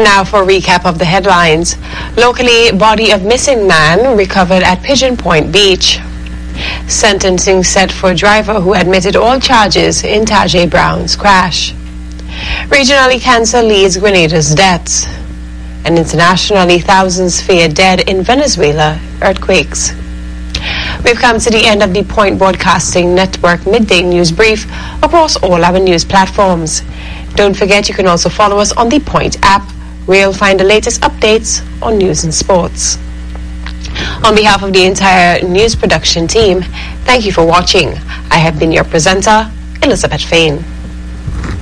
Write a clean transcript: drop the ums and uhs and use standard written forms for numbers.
Now for a recap of the headlines. Locally, body of missing man recovered at Pigeon Point Beach. Sentencing set for driver who admitted all charges in Tajay Brown's crash. Regionally, cancer leads Grenada's deaths. And internationally, thousands fear dead in Venezuela earthquakes. We've come to the end of the Point Broadcasting Network Midday News Brief across all our news platforms. Don't forget you can also follow us on the Point app, where you'll find the latest updates on news and sports. On behalf of the entire news production team, thank you for watching. I have been your presenter, Elizabeth Fain.